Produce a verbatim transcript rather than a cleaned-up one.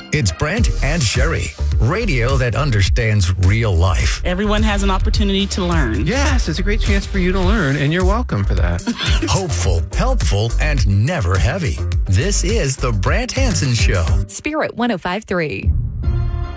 It's Brent and Sherry, radio that understands real life. Everyone has an opportunity to learn. Yes, it's a great chance for you to learn, and you're welcome for that. Hopeful, helpful, and never heavy. This is the Brent Hansen Show. Spirit one oh five point three.